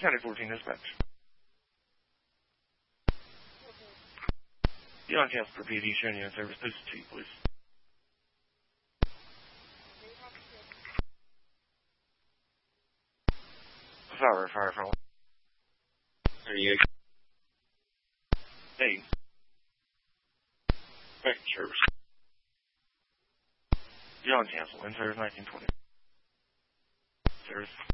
County 14 dispatch. Be on cancel for PD showing you in service. This is to you, please. Fire from 38. Hey. Back to service. Be on cancel in service 1920. Service.